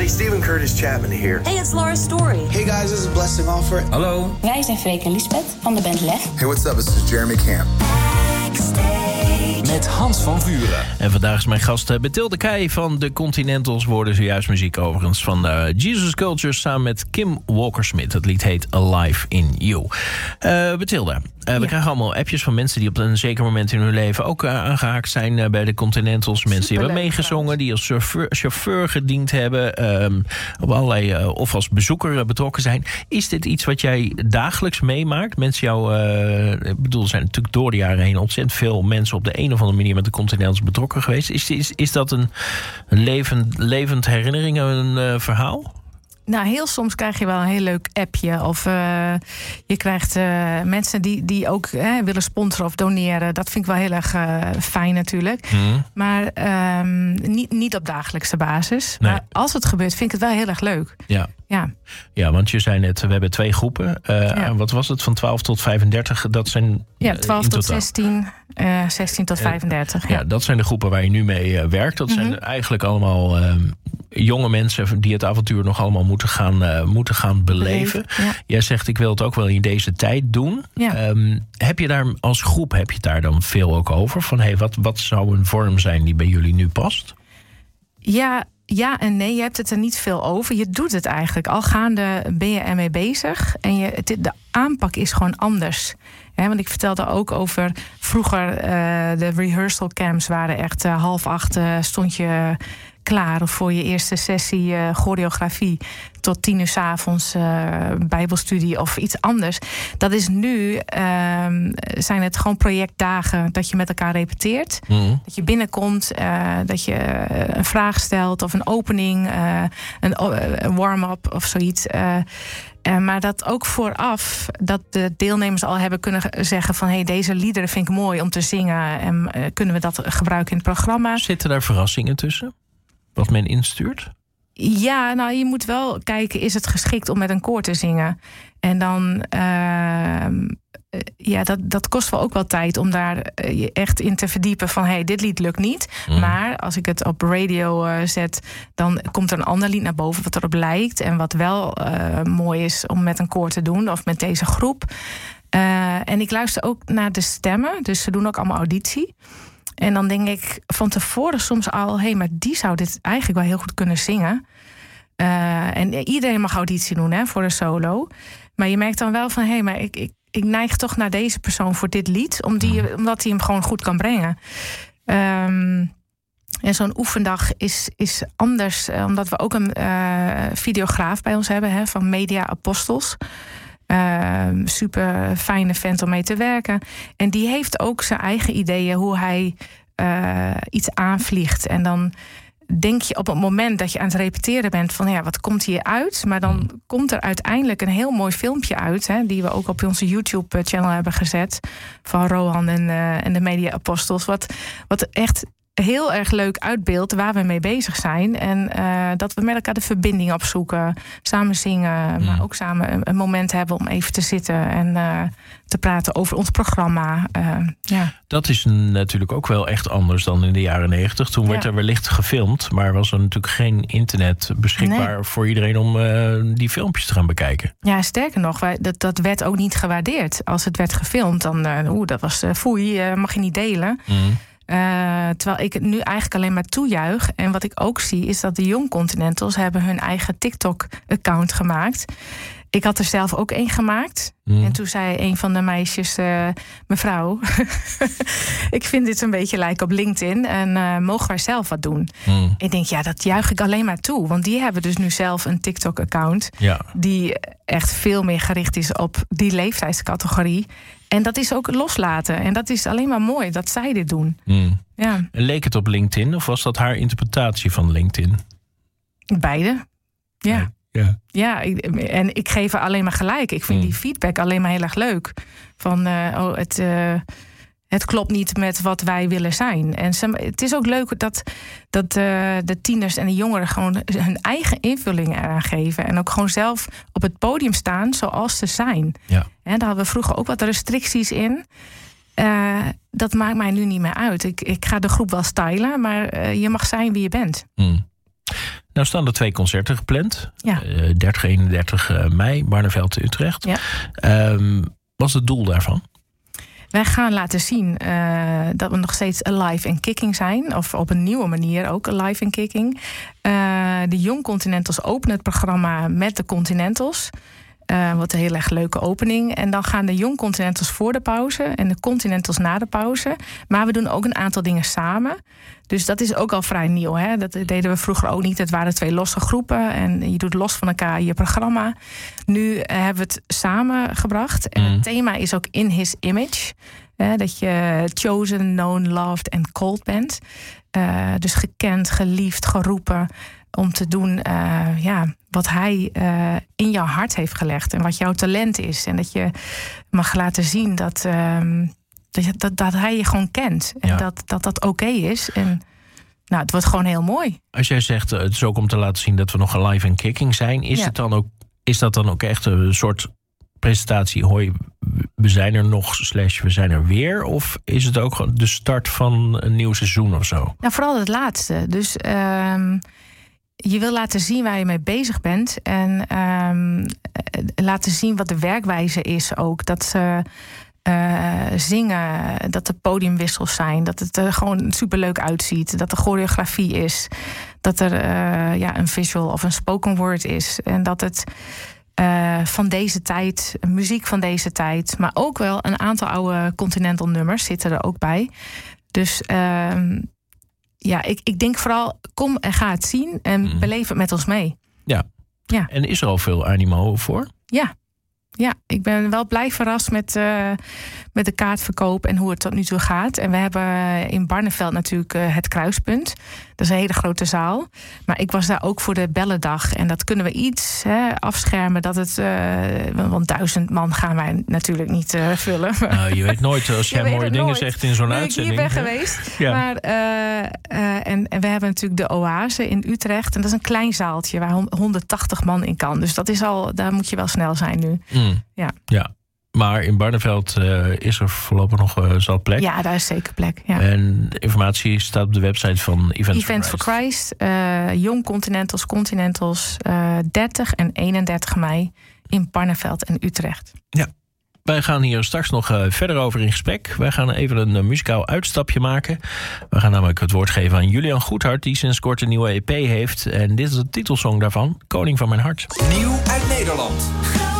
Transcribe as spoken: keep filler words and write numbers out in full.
everybody, Stephen Curtis Chapman here. Hey, it's Laura Story. Hey guys, this is Blessing Offer. Hallo. Wij zijn Freek en Lisbeth van de band Leg. Hey, what's up? This is Jeremy Camp. Met Hans van Vuren. En vandaag is mijn gast Bethilde Keij van de Continentals. Worden zojuist muziek overigens van uh, Jesus Culture samen met Kim Walker-Smith. Het lied heet Alive in You. Uh, Bethilde, uh, we ja. krijgen allemaal appjes van mensen die op een zeker moment in hun leven ook uh, aangehaakt zijn uh, bij de Continentals. Mensen die hebben meegezongen, die als chauffeur, chauffeur gediend hebben. Um, op allerlei, uh, of als bezoeker uh, betrokken zijn. Is dit iets wat jij dagelijks meemaakt? Mensen jou, uh, ik bedoel, er zijn natuurlijk door de jaren heen ontzettend veel mensen op de een of andere manier met de Continentals betrokken geweest. Is, is, is dat een levend, levend herinnering, een uh, verhaal? Nou, heel soms krijg je wel een heel leuk appje. Of uh, je krijgt uh, mensen die, die ook uh, willen sponsoren of doneren. Dat vind ik wel heel erg uh, fijn natuurlijk. Mm. Maar um, niet, niet op dagelijkse basis. Nee. Maar als het gebeurt, vind ik het wel heel erg leuk. Ja. Ja. ja, want je zei net, we hebben twee groepen. Uh, ja. Wat was het, van twaalf tot vijfendertig? Dat zijn ja, twaalf tot zestien, uh, zestien tot vijfendertig. Uh, ja. ja, dat zijn de groepen waar je nu mee uh, werkt. Dat mm-hmm. zijn eigenlijk allemaal uh, jonge mensen die het avontuur nog allemaal moeten gaan, uh, moeten gaan beleven. Beleven ja. Jij zegt, ik wil het ook wel in deze tijd doen. Ja. Um, heb je daar als groep, heb je het daar dan veel ook over? Van, hey, wat, wat zou een vorm zijn die bij jullie nu past? Ja, Ja en nee, je hebt het er niet veel over. Je doet het eigenlijk. Al gaande ben je ermee bezig. En je, het, de aanpak is gewoon anders. He, want ik vertelde ook over vroeger, uh, de rehearsal camps waren echt uh, half acht uh, stond je klaar voor je eerste sessie uh, choreografie. Tot tien uur 's avonds uh, bijbelstudie of iets anders. Dat is nu, uh, zijn het gewoon projectdagen dat je met elkaar repeteert. Mm-hmm. Dat je binnenkomt, uh, dat je uh, een vraag stelt of een opening, uh, een, uh, een warm-up of zoiets. Uh, Uh, maar dat ook vooraf, dat de deelnemers al hebben kunnen zeggen van, hey, deze liederen vind ik mooi om te zingen en uh, kunnen we dat gebruiken in het programma. Zitten daar verrassingen tussen? Wat men instuurt? Ja, nou, je moet wel kijken, is het geschikt om met een koor te zingen? En dan, uh, ja, dat, dat kost wel ook wel tijd om daar je echt in te verdiepen van, hey, dit lied lukt niet. Mm. Maar als ik het op radio uh, zet, dan komt er een ander lied naar boven wat erop lijkt en wat wel uh, mooi is om met een koor te doen of met deze groep. Uh, en ik luister ook naar de stemmen, dus ze doen ook allemaal auditie. En dan denk ik van tevoren soms al, hé, hey, maar die zou dit eigenlijk wel heel goed kunnen zingen. Uh, en iedereen mag auditie doen, hè, voor een solo. Maar je merkt dan wel van, hé, hey, maar ik, ik, ik neig toch naar deze persoon voor dit lied, om die, omdat hij hem gewoon goed kan brengen. Um, en zo'n oefendag is, is anders, omdat we ook een uh, videograaf bij ons hebben, hè, van Media Apostles. Uh, super fijne vent om mee te werken. En die heeft ook zijn eigen ideeën hoe hij uh, iets aanvliegt. En dan denk je op het moment dat je aan het repeteren bent van, ja, wat komt hier uit? Maar dan komt er uiteindelijk een heel mooi filmpje uit, hè, die we ook op onze YouTube-channel hebben gezet, van Rohan en, uh, en de Media Apostles. Wat, wat echt heel erg leuk uitbeeldt waar we mee bezig zijn. En uh, dat we met elkaar de verbinding opzoeken. Samen zingen, mm. maar ook samen een, een moment hebben om even te zitten en uh, te praten over ons programma. Uh, ja. Dat is natuurlijk ook wel echt anders dan in de jaren negentig. Toen werd ja. er wellicht gefilmd, maar was er natuurlijk geen internet beschikbaar nee. voor iedereen om uh, die filmpjes te gaan bekijken. Ja, sterker nog, wij, dat, dat werd ook niet gewaardeerd. Als het werd gefilmd, dan uh, oeh, dat was uh, foei, uh, mag je niet delen. Mm. Uh, terwijl ik het nu eigenlijk alleen maar toejuich. En wat ik ook zie is dat de Young Continentals hebben hun eigen TikTok-account gemaakt. Ik had er zelf ook één gemaakt. Mm. En toen zei een van de meisjes, uh, mevrouw, ik vind dit een beetje lijken op LinkedIn. En uh, mogen wij zelf wat doen? Mm. Ik denk, ja, dat juich ik alleen maar toe. Want die hebben dus nu zelf een TikTok-account. Ja. Die echt veel meer gericht is op die leeftijdscategorie. En dat is ook loslaten. En dat is alleen maar mooi dat zij dit doen. Mm. Ja. En leek het op LinkedIn of was dat haar interpretatie van LinkedIn? Beide, ja. ja. Ja, ja, en ik geef haar alleen maar gelijk. Ik vind mm. die feedback alleen maar heel erg leuk. Van, uh, oh, het, uh, het klopt niet met wat wij willen zijn. En ze, het is ook leuk dat, dat uh, de tieners en de jongeren gewoon hun eigen invulling eraan geven. En ook gewoon zelf op het podium staan zoals ze zijn. Ja. En daar hadden we vroeger ook wat restricties in. Uh, dat maakt mij nu niet meer uit. Ik, ik ga de groep wel stylen, maar uh, je mag zijn wie je bent. Mm. Nou staan er twee concerten gepland. Ja. Uh, dertig, eenendertig mei, Barneveld, Utrecht. Ja. Um, wat is het doel daarvan? Wij gaan laten zien uh, dat we nog steeds alive en kicking zijn. Of op een nieuwe manier ook alive en kicking. Uh, de Young Continentals openen het programma met de Continentals. Uh, wat een heel erg leuke opening. En dan gaan de Young Continentals voor de pauze en de Continentals na de pauze. Maar we doen ook een aantal dingen samen. Dus dat is ook al vrij nieuw. Hè? Dat deden we vroeger ook niet. Het waren twee losse groepen en je doet los van elkaar je programma. Nu hebben we het samengebracht. En Mm. het thema is ook In His Image. Hè? Dat je chosen, known, loved en called bent. Uh, dus gekend, geliefd, geroepen om te doen uh, ja, wat hij uh, in jouw hart heeft gelegd. En wat jouw talent is. En dat je mag laten zien dat, uh, dat, dat, dat hij je gewoon kent. En Ja. dat dat, dat oké okay is. En nou, het wordt gewoon heel mooi. Als jij zegt, uh, het is ook om te laten zien dat we nog alive en kicking zijn. Is, Ja. het dan ook, is dat dan ook echt een soort presentatie? Hoi, we zijn er nog, slash we zijn er weer? Of is het ook gewoon de start van een nieuw seizoen of zo? Nou, vooral het laatste. Dus um, je wil laten zien waar je mee bezig bent. En um, laten zien wat de werkwijze is ook. Dat ze uh, zingen, dat er podiumwissels zijn. Dat het er gewoon superleuk uitziet. Dat er choreografie is. Dat er uh, ja, een visual of een spoken word is. En dat het uh, van deze tijd, muziek van deze tijd. Maar ook wel een aantal oude Continental nummers zitten er ook bij. Dus Uh, Ja, ik, ik denk vooral, kom en ga het zien en Mm. beleef het met ons mee. Ja. Ja. En is er al veel animo voor? Ja, ja, ik ben wel blij verrast met, uh, met de kaartverkoop en hoe het tot nu toe gaat. En we hebben in Barneveld natuurlijk uh, het Kruispunt. Dat is een hele grote zaal. Maar ik was daar ook voor de bellendag. En dat kunnen we iets hè, afschermen. Dat het, uh, want duizend man gaan wij natuurlijk niet uh, vullen. Nou, je weet nooit als jij mooie dingen nooit. zegt in zo'n Nu uitzending. ik hier ben geweest. Ja. Maar, uh, uh, en, en we hebben natuurlijk de Oase in Utrecht. En dat is een klein zaaltje waar honderdtachtig man in kan. Dus dat is al, daar moet je wel snel zijn nu. Mm. Ja. Ja. Maar in Barneveld uh, is er voorlopig nog uh, zat plek. Ja, daar is zeker plek. Ja. En informatie staat op de website van Events, Events for for Christ. Christ. Uh, Young Continentals, Continentals. Uh, dertig en eenendertig mei in Barneveld en Utrecht. Ja. Wij gaan hier straks nog uh, verder over in gesprek. Wij gaan even een uh, muzikaal uitstapje maken. We gaan namelijk het woord geven aan Julian Goedhart, die sinds kort een nieuwe E P heeft. En dit is de titelsong daarvan, Koning van mijn hart. Nieuw uit Nederland.